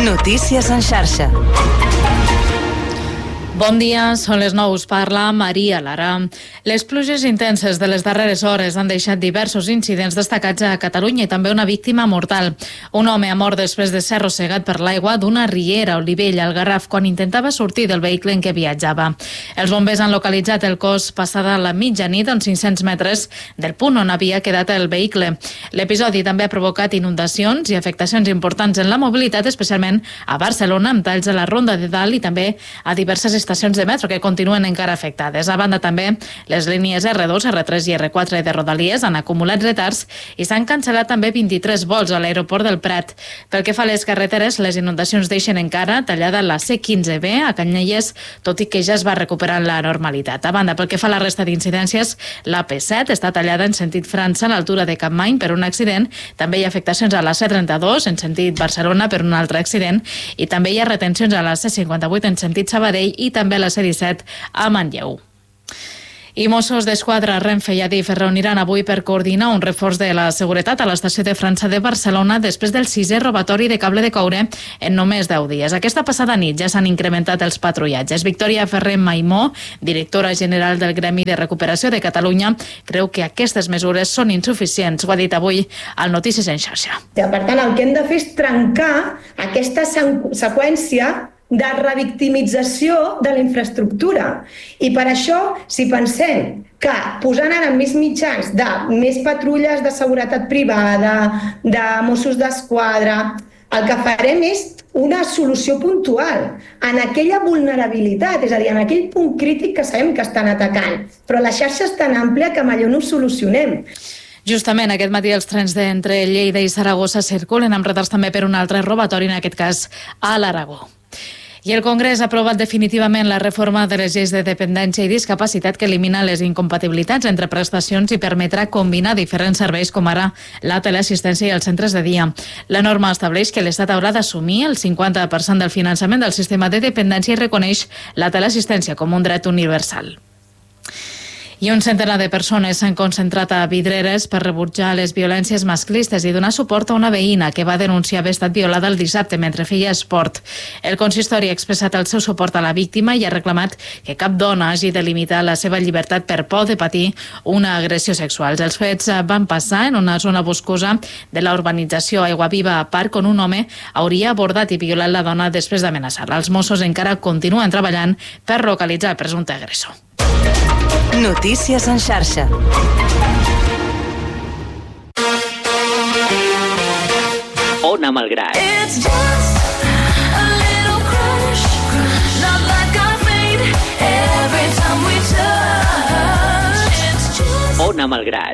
Notícies en xarxa. Bon dia, són les 9, us parla Maria Lara. Les pluges intenses de les darreres hores han deixat diversos incidents destacats a Catalunya i també una víctima mortal. Un home ha mort després de ser arrossegat per l'aigua d'una riera a Olivella, al Garraf, quan intentava sortir del vehicle en què viatjava. Els bombers han localitzat el cos passada la mitjanit a uns 500 metres del punt on havia quedat el vehicle. L'episodi també ha provocat inundacions i afectacions importants en la mobilitat, especialment a Barcelona, amb talls a la Ronda de Dalt i també a diverses estacions de metro que continuen encara afectades. A banda també, les línies R2, R3 i R4 de Rodalies han acumulat retards i s'han cancel·lat també 23 vols a l'aeroport del Prat. Pel que fa a les carreteres, les inundacions deixen encara tallada la C15B a Canyelles, tot i que ja es va recuperant la normalitat. A banda, pel que fa a la resta d'incidències, la P7 està tallada en sentit França a l'altura de Capmany per un accident. També hi ha afectacions a la C32 en sentit Barcelona per un altre accident i també hi ha retencions a la C58 en sentit Sabadell i també a la C17 a Manlleu. I Mossos d'Esquadra, Renfe i Adif es reuniran avui per coordinar un reforç de la seguretat a l'estació de França de Barcelona després del 6è robatori de cable de coure en només 10 dies. Aquesta passada nit ja s'han incrementat els patrullatges. Victòria Ferrer Maimó, directora general del Gremi de Recuperació de Catalunya, creu que aquestes mesures són insuficients. Ho ha dit avui al Notícies en xarxa. Per tant, el que hem de fer és trencar aquesta seqüència de revictimització de la infraestructura. I per això, si pensem que posant ara més mitjans de més patrulles de seguretat privada, de Mossos d'Esquadra, el que farem és una solució puntual en aquella vulnerabilitat, és a dir, en aquell punt crític que sabem que estan atacant. Però la xarxa és tan àmplia que amb allò no ho solucionem. Justament aquest matí els trens d'entre Lleida i Saragossa circulen amb retards també per un altre robatori, en aquest cas a l'Aragó. I el Congrés ha aprovat definitivament la reforma de les lleis de dependència i discapacitat que elimina les incompatibilitats entre prestacions i permetrà combinar diferents serveis com ara la teleassistència i els centres de dia. La norma estableix que l'Estat haurà d'assumir el 50% del finançament del sistema de dependència i reconeix la teleassistència com un dret universal. I un centenar de persones s'han concentrat a Vidreres per rebutjar les violències masclistes i donar suport a una veïna que va denunciar haver estat violada el dissabte mentre feia esport. El consistori ha expressat el seu suport a la víctima i ha reclamat que cap dona hagi de limitar la seva llibertat per por de patir una agressió sexual. Els fets van passar en una zona boscosa de la urbanització Aigua Viva a Parc, on un home hauria abordat i violat la dona després d'amenaçar-la. Els Mossos encara continuen treballant per localitzar el presumpte agressor. Notícies en xarxa. Ona Malgrat. Ona Malgrat.